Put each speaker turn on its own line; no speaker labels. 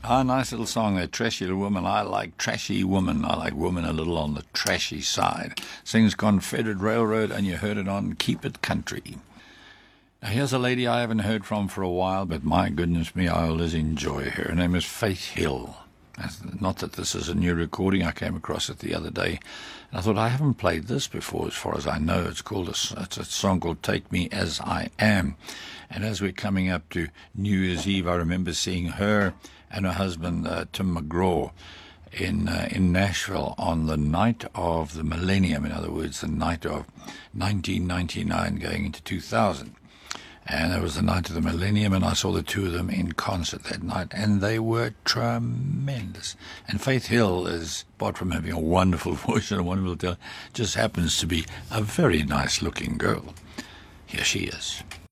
Ah, nice little song there, Trashy Little Woman. I like trashy woman. I like woman a little on the trashy side. Sings Confederate Railroad, and you heard it on Keep It Country. Now, here's a lady I haven't heard from for a while, but my goodness me, I always enjoy her. Her name is Faith Hill. Not that this is a new recording. I came across it the other day, and I thought, I haven't played this before, as far as I know. It's a song called Take Me As I Am. And as we're coming up to New Year's Eve, I remember seeing her and her husband, Tim McGraw, in Nashville on the night of the millennium, in other words, the night of 1999 going into 2000. And it was the night of the millennium, and I saw the two of them in concert that night, and they were tremendous. And Faith Hill is, apart from having a wonderful voice and a wonderful talent, just happens to be a very nice-looking girl. Here she is.